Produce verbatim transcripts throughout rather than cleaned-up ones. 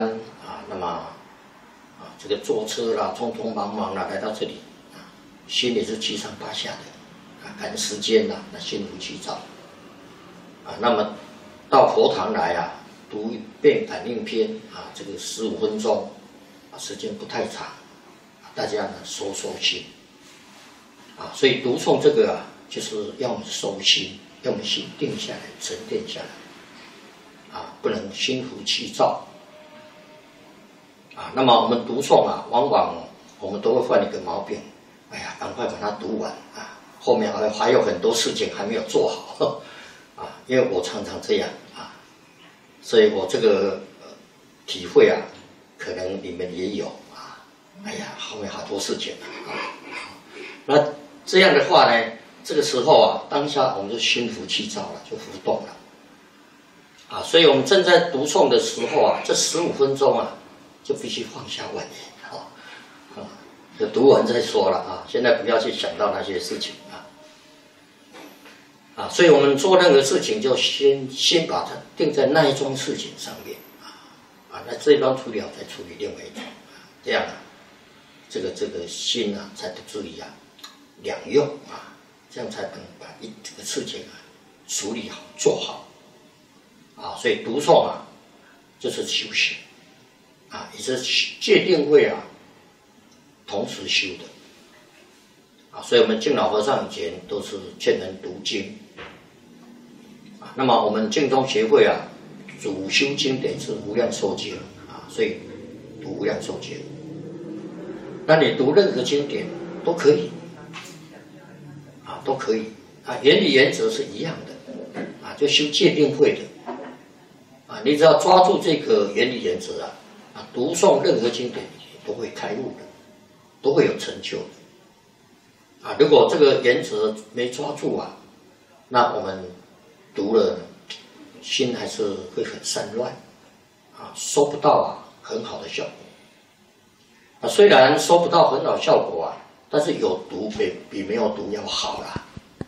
啊，那么啊，这个坐车啦，匆匆忙忙啦来到这里，啊，心里是七上八下的，啊，赶时间啦，那心浮气躁，啊，那么到佛堂来啊，读一遍感应篇啊，这个十五分钟，啊，时间不太长，啊，大家呢收收心，啊，所以读诵这个啊，就是要我们收心，要我们心定下来，沉淀下来，啊，不能心浮气躁。啊，那么我们读诵啊，往往我们都会犯一个毛病，哎呀，赶快把它读完啊，后面还还有很多事情还没有做好，啊，因为我常常这样啊，所以我这个、呃、体会啊，可能你们也有啊，哎呀，后面好多事情啊，那这样的话呢，这个时候啊，当下我们就心浮气躁了，就浮动了，啊，所以我们正在读诵的时候啊，这十五分钟啊。就必须放下万念，啊，啊，就读完再说了啊！现在不要去想到那些事情啊，啊，所以我们做任何事情就先先把它定在那一桩事情上面啊，啊，那这一桩处理好再处理另外一桩，这样啊，这个这个心啊才得注意啊两用啊，这样才能把一这个事情啊处理好做好，啊，所以读诵啊就是修行。啊，也是戒定慧啊，同时修的啊，所以我们净老和尚以前都是劝人读经啊。那么我们净宗协会啊，主修经典是无量寿经啊，所以读无量寿经。那你读任何经典都可以啊，都可以啊，原理原则是一样的啊，就修戒定慧的啊，你只要抓住这个原理原则啊。啊，读诵任何经典都会开悟的，都会有成就的。啊，如果这个原则没抓住啊，那我们读了心还是会很散乱，啊，收不到啊很好的效果。啊，虽然收不到很好效果啊，但是有读比比没有读要好啦。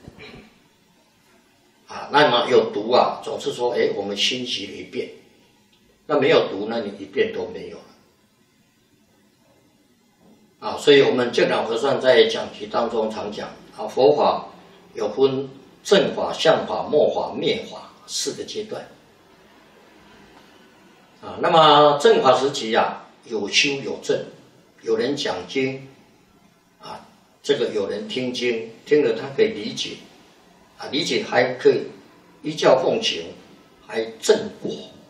啊，那么有读啊，总是说，哎，我们心习了一遍。那没有读，那你一遍都没有了啊！所以我们净老和尚在讲题当中常讲啊，佛法有分正法、相法、末法、灭法四个阶段啊。那么正法时期啊，有修有证，有人讲经啊，这个有人听经，听了他可以理解啊，理解还可以依教奉行，还正果。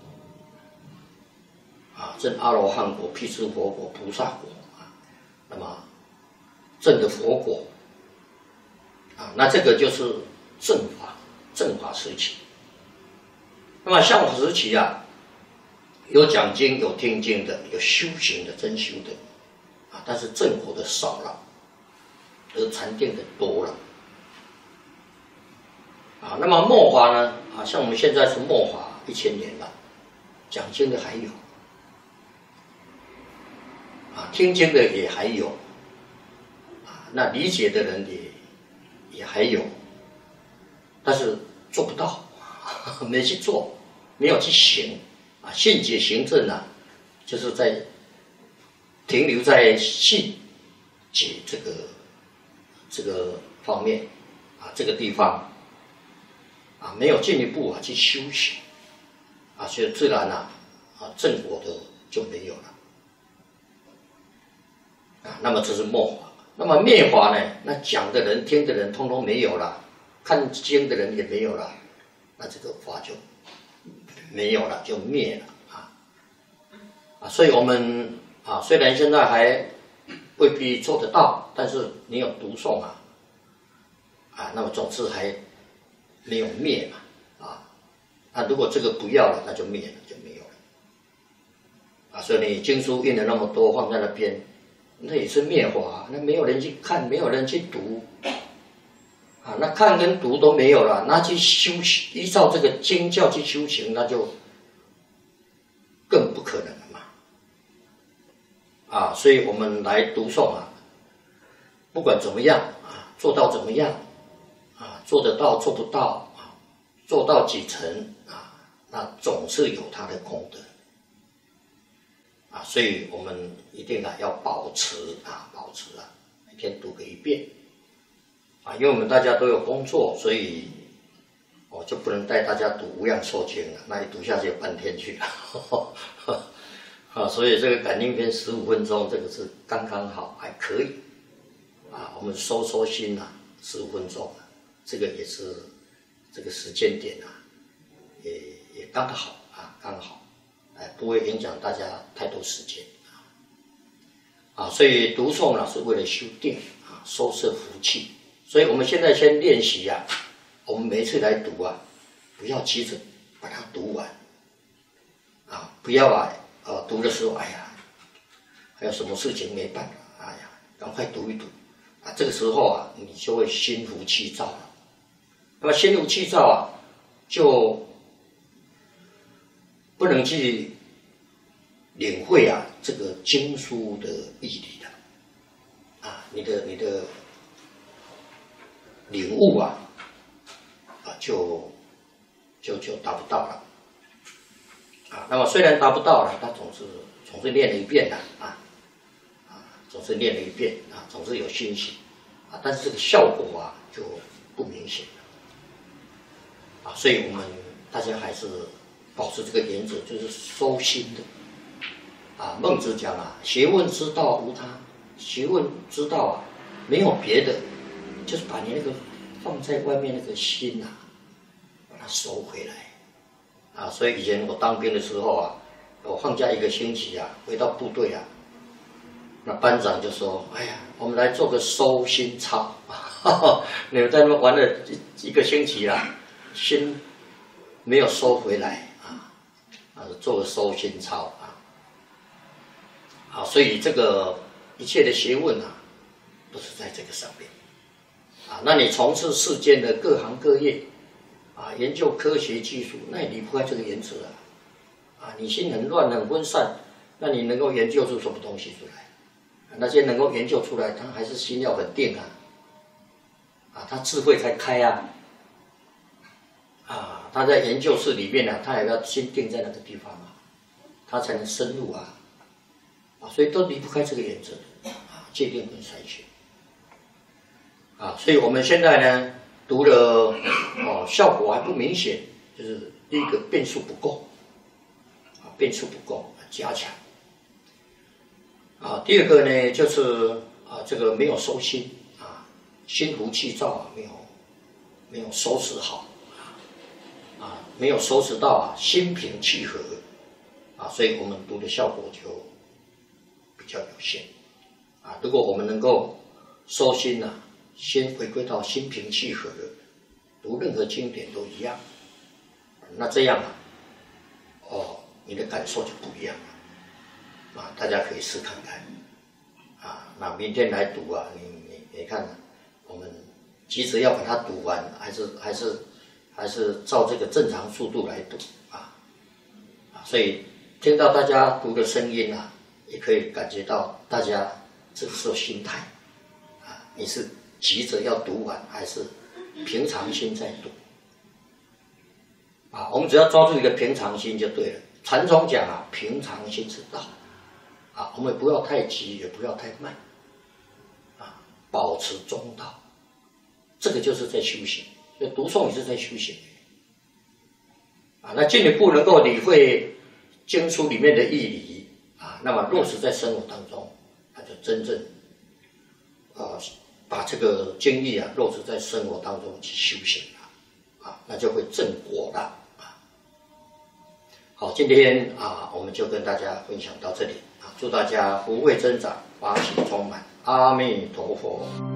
啊，证阿罗汉果、辟支佛果、菩萨果啊，那么证的佛果啊，那这个就是正法，正法时期。那么相法时期啊，有讲经、有听经的，有修行的、真修的啊，但是正果的少了，而禅定的多了啊。那么末法呢？啊，像我们现在是末法一千年了，讲经的还有。啊，听经的也还有，啊，那理解的人也也还有，但是做不到，没去做，没有去行，啊，信解行证啊，就是在停留在信解这个这个方面，啊，这个地方，啊，没有进一步啊去修行，啊，所以自然啊，啊，正果的就没有了。啊，那么这是末法。那么灭法呢？那讲的人、听的人，通通没有了，看经的人也没有了，那这个法就没有了，就灭了啊！啊，所以我们啊，虽然现在还未必做得到，但是你有读诵啊，啊，那么总是还没有灭嘛，啊，那如果这个不要了，那就灭了，就没有了。啊，所以你经书印了那么多，放在那边。那也是灭法，那没有人去看，没有人去读，啊，那看跟读都没有了，那去修行，依照这个经教去修行，那就更不可能了嘛，啊，所以我们来读诵啊，不管怎么样啊，做到怎么样啊，做得到做不到啊，做到几成啊，那总是有它的功德啊，所以我们一定啊要保持啊保持啊每天读个一遍啊，因为我们大家都有工作，所以我就不能带大家读《无量寿经》了，那一读下去有半天去了啊，所以这个感应篇十五分钟，这个是刚刚好，还可以啊。我们收收心啊，十五分钟，这个也是这个时间点啊，也也刚刚好啊，刚好。哎，不会影响大家太多时间啊，所以读诵呢是为了修定啊，收摄福气。所以我们现在先练习啊，我们每一次来读啊，不要急着把它读完啊，不要啊，呃，读的时候，哎呀，还有什么事情没办，哎呀，赶快读一读啊，这个时候啊，你就会心浮气躁了。那么心浮气躁啊，就不能去领会啊这个经书的义理了，啊，你的你的领悟啊，啊就就就达不到了，啊，那么虽然达不到了，他总是总是念了一遍的啊，啊，总是念了一遍啊，总是有欣喜啊，但是这个效果啊就不明显了，啊，所以我们大家还是保持这个原则，就是收心的。啊，孟子讲啊，学问之道无他，学问之道啊，没有别的，就是把你那个放在外面那个心啊，把它收回来。啊，所以以前我当兵的时候啊，我放假一个星期啊，回到部队啊，那班长就说：“哎呀，我们来做个收心操，你们在那边玩了一一个星期啦，心没有收回来。”啊，做个收心操啊，啊，所以这个一切的学问啊，都是在这个上面啊。那你从事世间的各行各业啊，研究科学技术，那也离不开这个原则啊。啊，你心很乱很分散，那你能够研究出什么东西出来？啊、那些能够研究出来，他还是心要很定啊，啊，他智慧才开啊。啊，他在研究室里面呢、啊，他也要心定在那个地方啊，他才能深入啊，啊，所以都离不开这个原则啊，戒定跟筛选啊，所以我们现在呢读了哦，效果还不明显，就是第一个变数不够啊，变数不够，加强啊，第二个呢就是啊，这个没有收心啊，心浮气躁啊，没有没有收拾好。啊，没有收拾到啊，心平气和啊，所以我们读的效果就比较有限啊。如果我们能够收心啊，先回归到心平气和的，读任何经典都一样，那这样啊，哦，你的感受就不一样了啊。大家可以试看看啊。那明天来读啊，你你你看，我们急着要把它读完，还是还是。还是照这个正常速度来读啊，啊，所以听到大家读的声音啊，也可以感觉到大家这是心态啊，你是急着要读完，还是平常心在读啊？我们只要抓住一个平常心就对了。禅宗讲啊，平常心是道啊，我们不要太急，也不要太慢啊，保持中道，这个就是在修行。所以读诵也是在修行啊，那进一步能够理会经书里面的义理啊，那么落实在生活当中，那就真正啊把这个经义啊落实在生活当中去修行了啊，那就会正果了啊。好，今天啊我们就跟大家分享到这里啊，祝大家福慧增长，法喜充满，阿弥陀佛。